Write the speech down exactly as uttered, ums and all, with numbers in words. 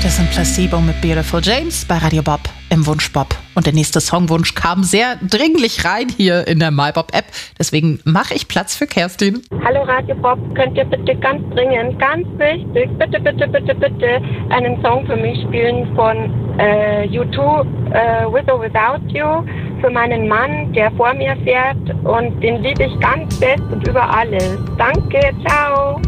Das sind Placebo mit Beautiful James bei Radio Bob im Wunschbob. Und der nächste Songwunsch kam sehr dringlich rein hier in der MyBob-App. Deswegen mache ich Platz für Kerstin. Hallo Radio Bob, könnt ihr bitte ganz dringend, ganz wichtig, bitte, bitte, bitte, bitte einen Song für mich spielen von äh, U zwei, äh, With or Without You, für meinen Mann, der vor mir fährt. Und den liebe ich ganz fest und über alles. Danke, ciao.